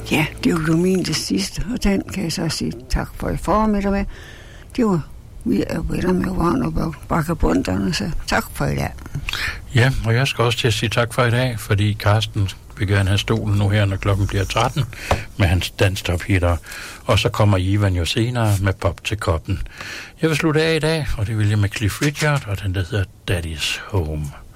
Ja, det var jo min det sidste, og den kan jeg så sige tak for i formiddag med. Det var vi er venner med Vagn og Bakkebunderne, så tak for i dag. Ja, og jeg skal også til at sige tak for i dag, fordi Carsten vil gerne have stolen nu her, når klokken bliver 13, med hans dansstophitter. Og så kommer Ivan jo senere med Bob til koppen. Jeg vil slutte af i dag, og det vil jeg med Cliff Richard, og den der hedder Daddy's Home.